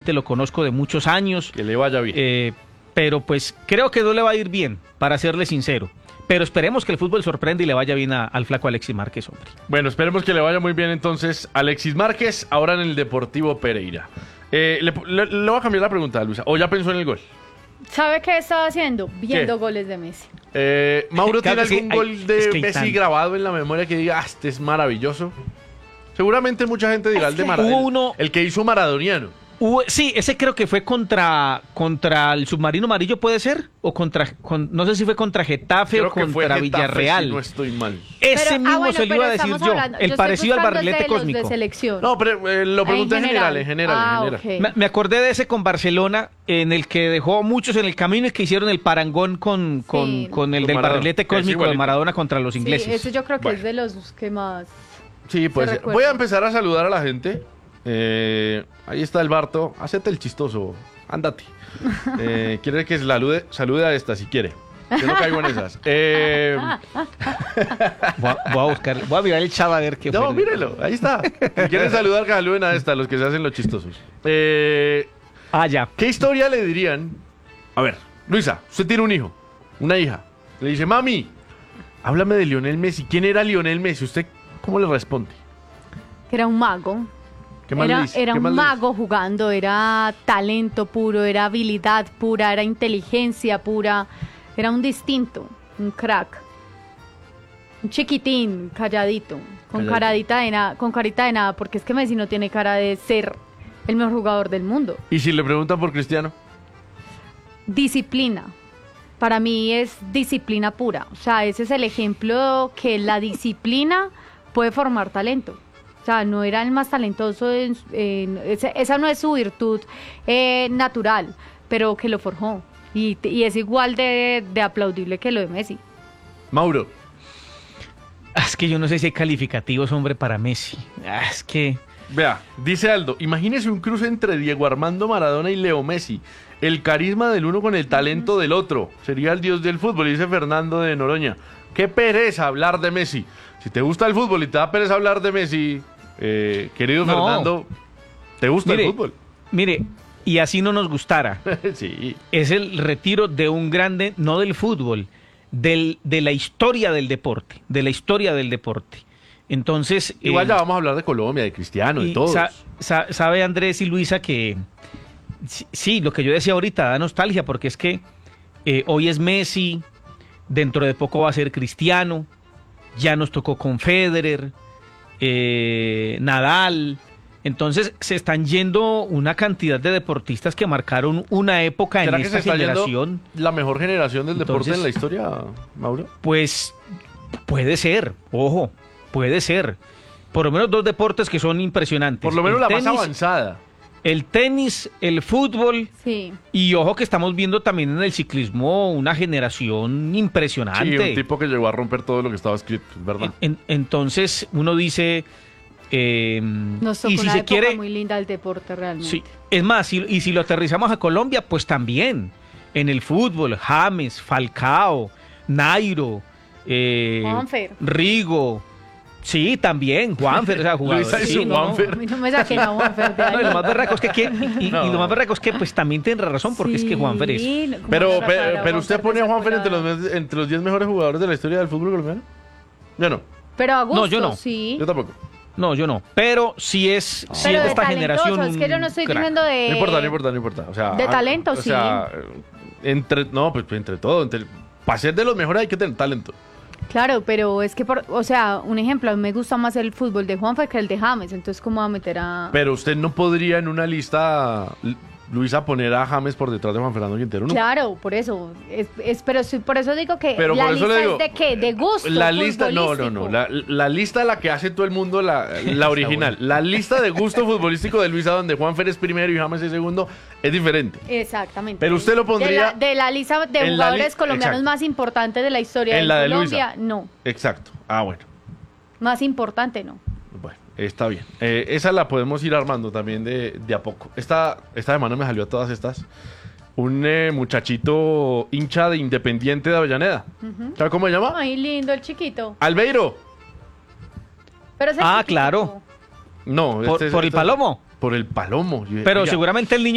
personalmente lo conozco de muchos años. Que le vaya bien. Pero pues creo que no le va a ir bien, para serle sincero. Pero esperemos que el fútbol sorprenda y le vaya bien al flaco Alexis Márquez, hombre. Bueno, esperemos que le vaya muy bien entonces Alexis Márquez, ahora en el Deportivo Pereira. Le voy a cambiar la pregunta, Luisa. ¿O ya pensó en el gol? ¿Sabe qué estaba haciendo? Viendo ¿Qué? Goles de Messi. Mauro, Claro ¿tiene que algún sí, gol de es que hay Messi tanto. grabado en la memoria que diga, este es maravilloso? Seguramente mucha gente dirá el de Maradona. El que hizo Maradoniano. Sí, ese creo que fue contra el Submarino Amarillo, ¿puede ser? O no sé si fue contra Getafe Creo o que fue contra Getafe, Villarreal. si no estoy mal. Ese Pero, mismo bueno, se lo pero iba a decir estamos yo. hablando- El yo parecido al estoy buscando barrilete de los cósmico. de selección. No, pero lo pregunté en general. En general. Ok. Me acordé de ese con Barcelona, en el que dejó muchos en el camino y que hicieron el parangón con Sí. el Con del Maradona, barrilete que es cósmico de igualito. Maradona contra los Sí, ingleses. ese yo creo que Bueno. es de los que más... Sí, pues recuerda. voy a empezar a saludar a la gente. Ahí está el Barto. Hacete el chistoso. Ándate. Quiere que salude a esta si quiere. Yo no caigo en esas. Voy a mirar el chat a ver qué No, fue. mírelo. Ahí está. Si quieren saludar, que saluden a esta, los que se hacen los chistosos. Ya. ¿Qué historia le dirían? A ver, Luisa, usted tiene un hijo, una hija. Le dice, mami, háblame de Lionel Messi. ¿Quién era Lionel Messi? ¿Usted cómo le responde? Que era un mago. ¿Qué más le dice? Era ¿Qué más un le dice? mago jugando, era talento puro, era habilidad pura, era inteligencia pura, era un distinto, un crack. Un chiquitín, calladito, con carita de nada, porque es que Messi no tiene cara de ser el mejor jugador del mundo. ¿Y si le preguntan por Cristiano? Disciplina. Para mí es disciplina pura. O sea, ese es el ejemplo que la disciplina puede formar talento. O sea, no era el más talentoso, esa no es su virtud natural, pero que lo forjó. Y es igual de aplaudible que lo de Messi. Mauro. Es que yo no sé si hay calificativos, hombre, para Messi. Es que... Vea, dice Aldo, imagínese un cruce entre Diego Armando Maradona y Leo Messi. El carisma del uno con el talento del otro. Sería el dios del fútbol, dice Fernando de Noroña. Qué pereza hablar de Messi. Si te gusta el fútbol y te da pereza hablar de Messi, querido No. Fernando, ¿te gusta el fútbol? Mire, y así no nos gustara. Sí. Es el retiro de un grande, no del fútbol, de la historia del deporte. De la historia del deporte. Entonces... Igual ya vamos a hablar de Colombia, de Cristiano, de todos. Sabe Andrés y Luisa que... Sí, lo que yo decía ahorita da nostalgia, porque es que hoy es Messi, dentro de poco va a ser Cristiano, ya nos tocó con Federer, Nadal. Entonces se están yendo una cantidad de deportistas que marcaron una época en ¿Será que esta se está yendo generación. la mejor generación del deporte Entonces, en la historia, Mauro? Pues puede ser, ojo, puede ser. Por lo menos dos deportes que son impresionantes. Por lo menos El la tenis, más avanzada. El tenis, el fútbol. Sí. Y ojo que estamos viendo también en el ciclismo una generación impresionante. Sí, un tipo que llegó a romper todo lo que estaba escrito, es verdad. Entonces uno dice... Nos tocó y si una se época quiere, muy linda del deporte realmente. sí, es más, y si lo aterrizamos a Colombia, pues también. En el fútbol, James, Falcao, Nairo, Juanfer. Rigo. Sí, también, Juanfer, o sea, jugadores. Luisa y sí, su no, Juanfer. A mí no me saquen a Juanfer de ahí. No, y lo más berraco es que, No. y lo más berraco es que pues también tiene razón, porque es que Juanfer es... Sí, ¿cómo Pero, vas a sacar a pero usted Juanfer pone a de esa Juanfer colada? entre los 10 mejores jugadores de la historia del fútbol colombiano. Yo no, Pero a gusto, No, yo no. sí. yo tampoco. No, yo no, pero sí es de Pero esta talentoso, generación. es que yo no estoy crack. diciendo de... No importa. O sea, De talento, o sea, entre todo, para ser de los mejores hay que tener talento. Claro, pero es que, o sea, un ejemplo, a mí me gusta más el fútbol de Juanfer que el de James, entonces ¿cómo va a meter a...? Pero usted no podría en una lista, Luisa, poner a James por detrás de Juan Fernando Quintero, ¿no? Claro, por eso, pero sí, por eso digo que Pero la por eso lista le digo, es de qué, de gusto La lista, no, futbolístico. la lista la que hace todo el mundo, la original. La lista de gusto futbolístico de Luisa, donde Juanfer es primero y James es segundo, es diferente. Exactamente. Pero usted lo pondría de la lista de en la jugadores colombianos exacto. más importantes de la historia En de la de Colombia, Luisa. no. Exacto. Ah, bueno. Más importante, no. Bueno, está bien. Esa la podemos ir armando también de a poco. Esta semana me salió a todas estas. Un muchachito hincha de Independiente de Avellaneda. ¿Sabe cómo se llama? Ay, lindo el chiquito. Albeiro. Pero ese Ah, chiquito. claro. No. Por el Palomo. Por el Palomo. Pero Oiga, seguramente el niño